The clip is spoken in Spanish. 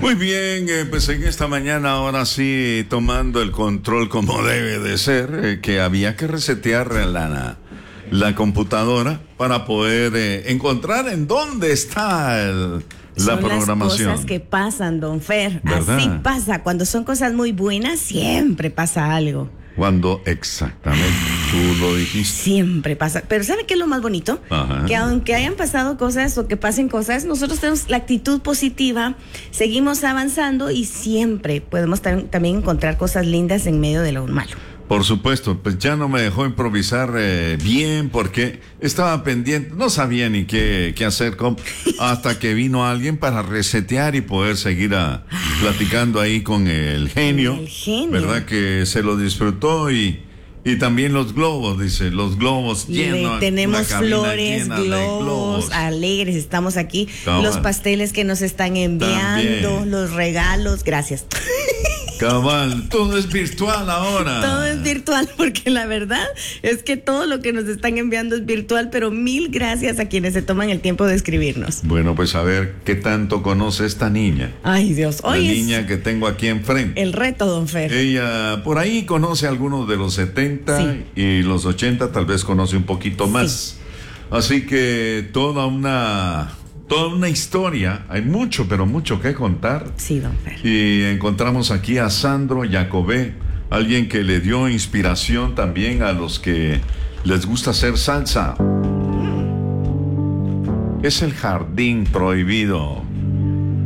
Muy bien, pues en esta mañana ahora sí tomando el control como debe de ser, que había que resetear la computadora para poder encontrar en dónde está la programación. Son las cosas que pasan, don Fer. ¿Verdad? Así pasa. Cuando son cosas muy buenas, siempre pasa algo. Cuando exactamente tú lo dijiste. Siempre pasa. Pero ¿sabe qué es lo más bonito? Ajá. Que aunque hayan pasado cosas o que pasen cosas, nosotros tenemos la actitud positiva, seguimos avanzando y siempre podemos también encontrar cosas lindas en medio de lo malo. Por supuesto, pues ya no me dejó improvisar bien porque estaba pendiente, no sabía ni qué hacer hasta que vino alguien para resetear y poder seguir platicando ahí con el genio. El genio. ¿Verdad? Que se lo disfrutó y también los globos, dice, los globos llenos. Tenemos una cabina flores, llena de globos, alegres, estamos aquí. Cabal. Los pasteles que nos están enviando, También. los regalos, gracias. Cabal, todo es virtual ahora. Todo es virtual, porque la verdad es que todo lo que nos están enviando es virtual, pero mil gracias a quienes se toman el tiempo de escribirnos. Bueno, pues a ver qué tanto conoce esta niña. Ay, Dios. La Hoy niña es que tengo aquí enfrente. el reto, don Fer. Ella por ahí conoce algunos de los 70 Sí. y los 80 tal vez conoce un poquito más. Así que toda una historia, hay mucho, pero mucho que contar. Sí, don Fer. Y encontramos aquí a Sandro Jacobé, alguien que le dio inspiración también a los que les gusta hacer salsa. Es el jardín prohibido.